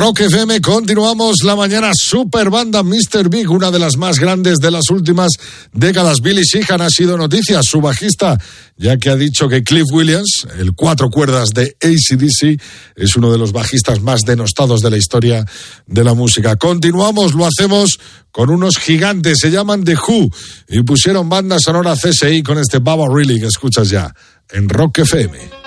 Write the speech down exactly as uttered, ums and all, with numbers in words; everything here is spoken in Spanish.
Rock F M, continuamos la mañana. Super banda mister Big, una de las más grandes de las últimas décadas. Billy Sheehan ha sido noticia, su bajista, ya que ha dicho que Cliff Williams, el cuatro cuerdas de A C D C, es uno de los bajistas más denostados de la historia de la música. Continuamos, lo hacemos con unos gigantes, se llaman The Who, y pusieron banda sonora C S I con este Baba Really que escuchas ya en Rock F M.